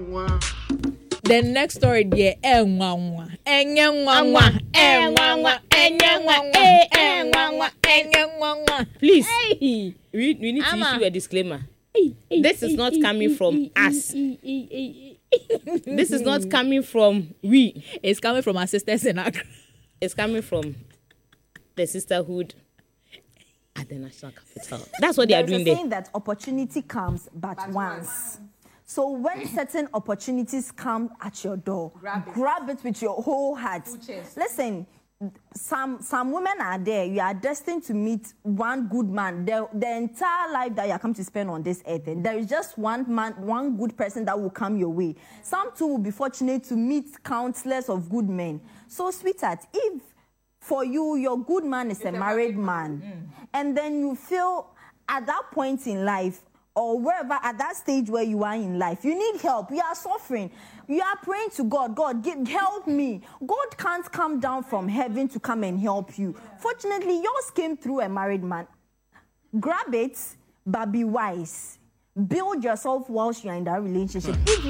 The next story, dear, please, we need to issue a disclaimer. This is not coming from us. This is not coming from we. It's coming from our sisters in Accra. It's coming from the sisterhood at the national capital. That's what they are doing there. Saying that opportunity comes but once. So when certain opportunities come at your door, grab it with your whole heart. Listen, some women are there. You are destined to meet one good man. The entire life that you are come to spend on this earth, and there is just one man, one good person that will come your way. Some too will be fortunate to meet countless of good men. So, sweetheart, if for you, your good man is a married man, and then you feel at that point in life, or wherever, at that stage where you are in life, you need help, you are suffering, you are praying to God, help me. God can't come down from heaven to come and help you. Fortunately, yours came through a married man. Grab it, but be wise. Build yourself whilst you are in that relationship. If